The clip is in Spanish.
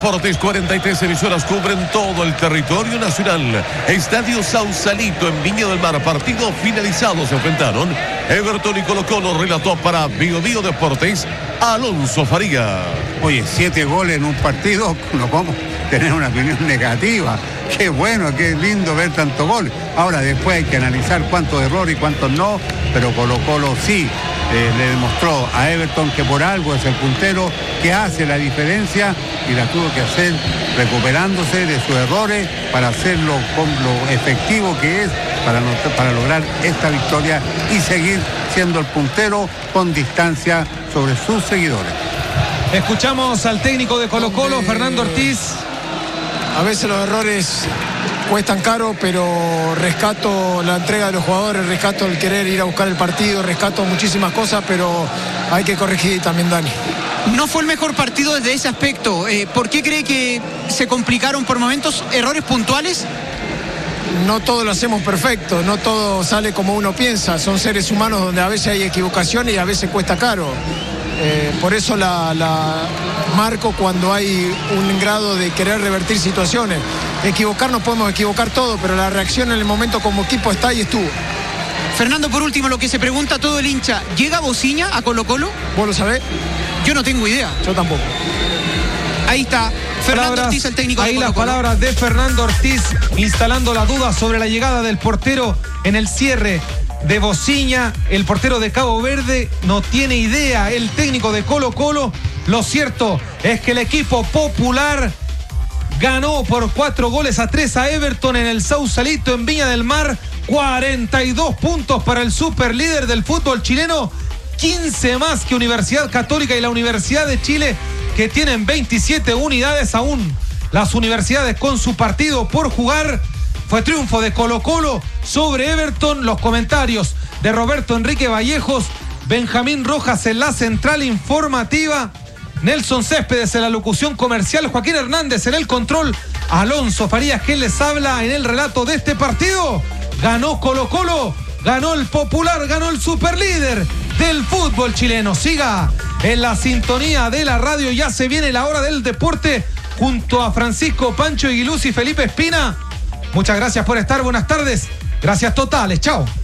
Deportes, 43 emisoras cubren todo el territorio nacional. Estadio Sausalito en Viña del Mar. Partido finalizado. Se enfrentaron Everton y Colo-Colo. Relató para Bio Bio Deportes Alonso Faría. Oye, 7 goles en un partido, no podemos tener una opinión negativa. Qué bueno, qué lindo ver tanto gol. Ahora después hay que analizar cuántos errores y cuántos no, pero Colo-Colo sí le demostró a Everton que por algo es el puntero, que hace la diferencia y la tuvo que hacer recuperándose de sus errores para hacerlo con lo efectivo que es para lograr esta victoria y seguir siendo el puntero con distancia sobre sus seguidores. Escuchamos al técnico de Colo-Colo, Fernando Ortiz. A veces los errores cuestan caro, pero rescato la entrega de los jugadores, rescato el querer ir a buscar el partido, rescato muchísimas cosas, pero hay que corregir también, Dani. No fue el mejor partido desde ese aspecto. ¿Por qué cree que se complicaron por momentos? ¿Errores puntuales? No todo lo hacemos perfecto, no todo sale como uno piensa. Son seres humanos donde a veces hay equivocaciones y a veces cuesta caro. Por eso la marco cuando hay un grado de querer revertir situaciones. Equivocarnos podemos equivocar todo, pero la reacción en el momento como equipo está y estuvo. Fernando, por último, lo que se pregunta todo el hincha, ¿llega Bociña a Colo-Colo? ¿Vos lo sabés? Yo no tengo idea. Yo tampoco. Ahí está Fernando Ortiz, el técnico de Colo-Colo. Ahí las palabras de Fernando Ortiz, instalando la duda sobre la llegada del portero en el cierre de Bociña. El portero de Cabo Verde no tiene idea. El técnico de Colo-Colo. Lo cierto es que el equipo popular ganó por 4-3 a Everton en el Sausalito en Viña del Mar. 42 puntos para el superlíder del fútbol chileno. 15 más que Universidad Católica y la Universidad de Chile, que tienen 27 unidades aún. Las universidades con su partido por jugar. Fue triunfo de Colo-Colo sobre Everton. Los comentarios de Roberto Enrique Vallejos, Benjamín Rojas en la central informativa, Nelson Céspedes en la locución comercial, Joaquín Hernández en el control, Alonso Farías quien les habla en el relato de este partido. Ganó Colo-Colo, ganó el popular, ganó el superlíder del fútbol chileno. Siga en la sintonía de la radio, ya se viene la hora del deporte junto a Francisco Pancho Aguiluz y Felipe Espina. Muchas gracias por estar, buenas tardes, gracias totales, chao.